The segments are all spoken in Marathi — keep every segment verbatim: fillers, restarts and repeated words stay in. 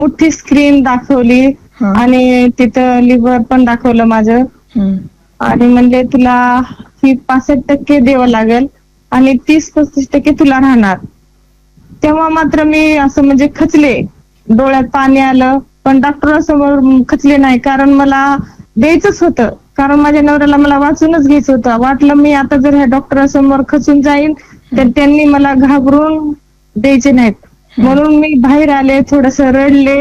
मोठी स्क्रीन दाखवली आणि तिथं लिव्हर पण दाखवलं माझं आणि म्हणले तुला ही पासष्ट टक्के द्यावं लागेल आणि तीस पस्तीस टक्के तुला राहणार. तेव्हा मात्र मी असं म्हणजे खचले, डोळ्यात पाणी आलं, पण डॉक्टरांसमोर खचले नाही कारण मला द्यायचंच होतं. कारण माझ्या नवऱ्याला मला वाचूनच घ्यायचं होतं. वाटलं मी आता जर ह्या डॉक्टरांसमोर खचून जाईन तर त्यांनी मला घाबरून द्यायचे नाहीत. म्हणून मी बाहेर आले, थोडस रडले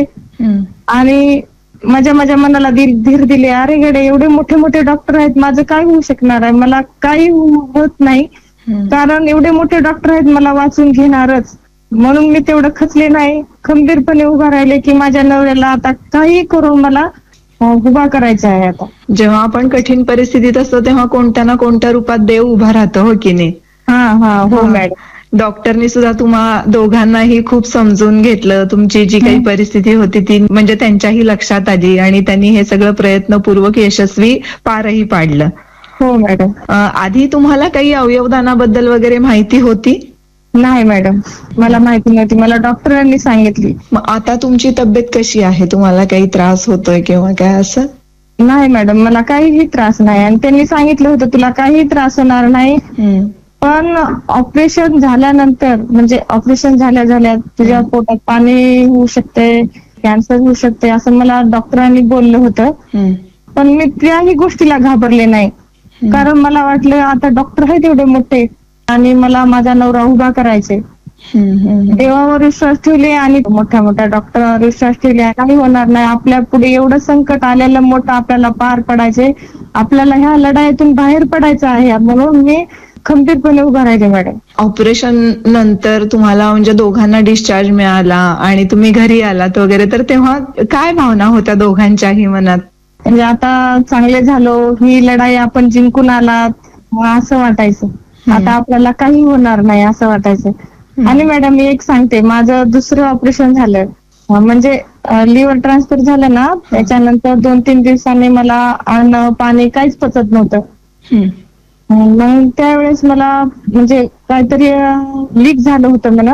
आणि माझ्या माझ्या मनाला धीर दिले. अरे गडे, एवढे मोठे मोठे डॉक्टर आहेत, माझं काय होऊ शकणार आहे, मला काही होत नाही कारण एवढे मोठे डॉक्टर आहेत, मला वाचून घेणारच. म्हणून मी तेवढं खचले नाही, खंबीरपणे उभा राहिले की माझ्या नवऱ्याला आता काही करून मला उभा करायचा आहे. आता जेव्हा आपण कठीण परिस्थितीत असतो तेव्हा कोणत्या ना कोणत्या रूपात देव उभा राहतो, हो की नाही? हा हा हो मॅडम. डॉक्टरनी सुद्धा तुम्हा दोघांनाही खूप समजून घेतलं, तुमची जी काही परिस्थिती होती ती म्हणजे त्यांच्याही लक्षात आली आणि त्यांनी हे सगळं प्रयत्नपूर्वक यशस्वी पारही पाडलं. हो मॅडम. आधी तुम्हाला काही अवयवदानाबद्दल वगैरे माहिती होती? नाही मॅडम, मला माहिती नव्हती, मला डॉक्टरांनी सांगितली. मग आता तुमची तब्येत कशी आहे? तुम्हाला काही त्रास होतोय किंवा काय असं? नाही मॅडम, मला काहीही त्रास नाही आणि त्यांनी सांगितलं होतं तुला काही त्रास होणार नाही, पण ऑपरेशन झाल्यानंतर म्हणजे ऑपरेशन झाल्या झाल्या तुझ्या पोटात पाणी होऊ शकते, कॅन्सर होऊ शकते असं मला डॉक्टरांनी बोललं होतं. पण मी त्याही गोष्टीला घाबरले नाही कारण मला वाटलं आता डॉक्टर आहेत एवढे मोठे आणि मला माझा नवरा उभा करायचे. देवावर विश्वास ठेवले आणि मोठ्या मोठ्या डॉक्टरांवर विश्वास ठेवले. काही होणार नाही, आपल्या पुढे एवढं संकट आलेलं मोठं आपल्याला पार पडायचे, आपल्याला ह्या लढाईतून बाहेर पडायचं आहे, म्हणून मी खंबीरपणे उभा राहिले मॅडम. ऑपरेशन नंतर तुम्हाला म्हणजे दोघांना डिस्चार्ज मिळाला आणि तुम्ही घरी आलात वगैरे, तर तेव्हा काय भावना होत्या दोघांच्याही मनात? म्हणजे आता चांगले झालो, ही लढाई आपण जिंकून आलात असं वाटायचं, आता आपल्याला काही होणार नाही असं वाटायचं. आणि मॅडम मी एक सांगते, माझं दुसरं ऑपरेशन झालं म्हणजे लिव्हर ट्रान्सफर झालं ना, त्याच्यानंतर दोन तीन दिवसांनी मला अन्न पाणी काहीच पचत नव्हतं. मग त्यावेळेस मला म्हणजे काहीतरी लीक झालं होतं मला.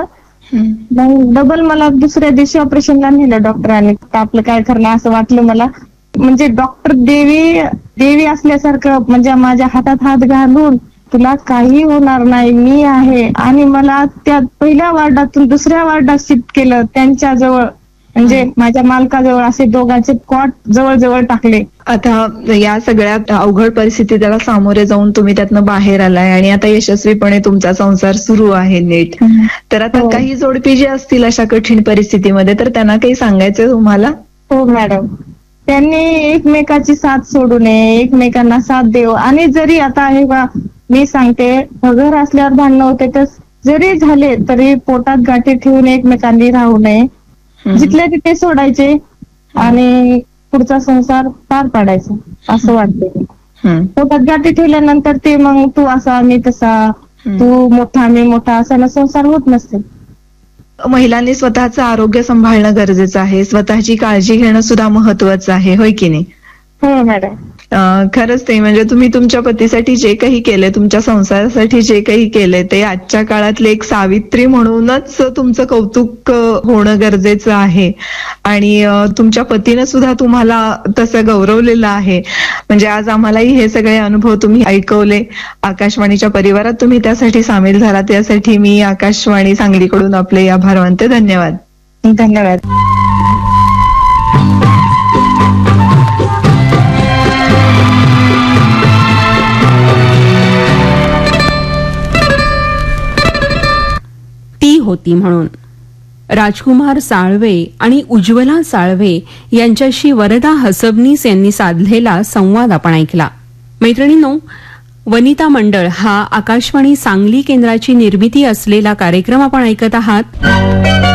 मग डबल मला दुसऱ्या दिवशी ऑपरेशनला नेलं डॉक्टरांनी. आपलं काय करणार असं वाटलं मला. म्हणजे डॉक्टर देवी देवी असल्यासारखं म्हणजे माझ्या हातात हात घालून तुला काही होणार नाही, मी आहे, आणि मला त्या पहिल्या वार्डातून दुसऱ्या वार्डात शिफ्ट केलं त्यांच्या जवळ, म्हणजे माझ्या मालकाजवळ. असे दोघांचे कॉट जवळ जवळ टाकले. आता या सगळ्या अवघड परिस्थितीला सामोरे जाऊन तुम्ही त्यातनं बाहेर आलाय आणि आता यशस्वीपणे तुमचा संसार सुरू आहे नीट. तर आता काही जोडपी जे असतील अशा कठीण परिस्थितीमध्ये, तर त्यांना काही सांगायचंय तुम्हाला? हो मॅडम, त्यांनी एकमेकाची साथ सोडू नये, एकमेकांना साथ देऊ. आणि जरी आता हे बा मी सांगते, घर असल्यावर भांडणं होते तर जरी झाले तरी पोटात गाठी ठेवून एकमेकांनी राहू नये, जिथले तिथे सोडायचे आणि पुढचा संसार पार पाडायचा असं वाटते. पोटात गाठी ठेवल्यानंतर ते मग तू असा मी तसा, तू मोठा मी मोठा असा संसार होत नसते. महिलांनी स्वतःचं आरोग्य सांभाळणं गरजेचं आहे, स्वतःची काळजी घेणं सुद्धा महत्वाचं आहे, होय की नाही? हो मॅडम. खरंच ते म्हणजे तुम्ही तुमच्या पतीसाठी जे काही केले, तुमच्या संसारासाठी जे काही केले, ते आजच्या काळातले एक सावित्री म्हणूनच तुमचं कौतुक होणं गरजेचं आहे. आणि तुमच्या पतीनं सुद्धा तुम्हाला तसं गौरवलेलं आहे. म्हणजे आज आम्हालाही हे सगळे अनुभव तुम्ही ऐकवले, आकाशवाणीच्या परिवारात तुम्ही त्यासाठी सामील झालात, त्यासाठी मी आकाशवाणी सांगलीकडून आपले आभार मानते. धन्यवाद. धन्यवाद. होती म्हणून राजकुमार साळवे आणि उज्ज्वला साळवे यांच्याशी वरदा हसबनीस यांनी साधलेला संवाद आपण ऐकला. मैत्रिणींनो, वनिता मंडळ हा आकाशवाणी सांगली केंद्राची निर्मिती असलेला कार्यक्रम आपण ऐकत आहात.